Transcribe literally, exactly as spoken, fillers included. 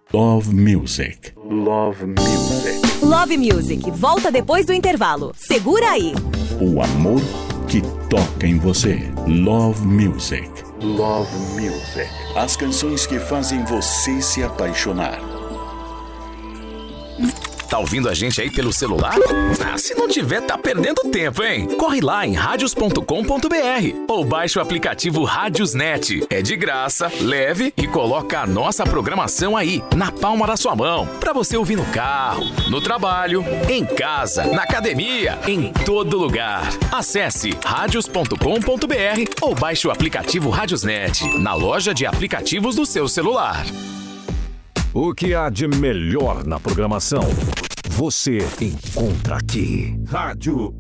Love Music. Love Music. Love Music, volta depois do intervalo. Segura aí. O amor que toca em você. Love Music. Love Music. As canções que fazem você se apaixonar. Tá ouvindo a gente aí pelo celular? Ah, se não tiver, tá perdendo tempo, hein? Corre lá em radios ponto com ponto b r ou baixe o aplicativo Radiosnet. É de graça, leve e coloca a nossa programação aí, na palma da sua mão, pra você ouvir no carro, no trabalho, em casa, na academia, em todo lugar. Acesse radios ponto com ponto b r ou baixe o aplicativo Radiosnet na loja de aplicativos do seu celular. O que há de melhor na programação, você encontra aqui. Rádio